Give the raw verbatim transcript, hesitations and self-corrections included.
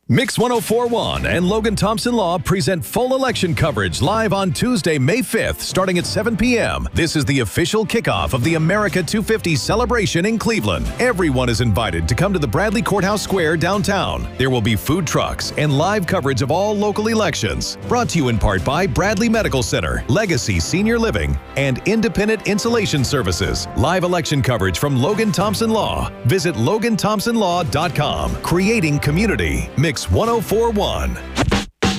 Mix ten forty-one and Logan Thompson Law present full election coverage live on Tuesday, May fifth, starting at seven p m This is the official kickoff of the America two fifty celebration in Cleveland. Everyone is invited to come to the Bradley Courthouse Square downtown. There will be food trucks and live coverage of all local elections. Brought to you in part by Bradley Medical Center, Legacy Senior Living, and Independent Insulation Services. Live election coverage from Logan Thompson Law. Visit logan thompson law dot com. Creating community. Mix ten forty-one.